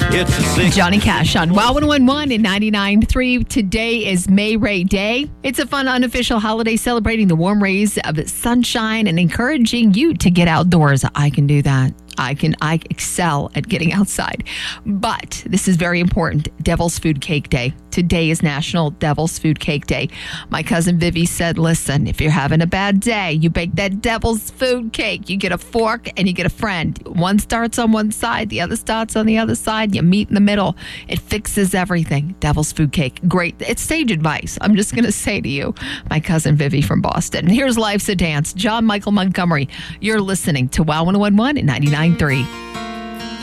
It's a sick. Johnny Cash on Wow 101 and 99.3. Today is May Ray Day. It's a fun, unofficial holiday celebrating the warm rays of sunshine and encouraging you to get outdoors. I can do that. I excel at getting outside. But this is very important. Devil's Food Cake Day. Today is National Devil's Food Cake Day. My cousin Vivi said, listen, if you're having a bad day, you bake that devil's food cake. You get a fork and you get a friend. One starts on one side, the other starts on the other side. You meet in the middle. It fixes everything. Devil's Food Cake. Great. It's sage advice. I'm just going to say to you, my cousin Vivi from Boston. Here's Life's a Dance. John Michael Montgomery. You're listening to Wow 101 and 99.3.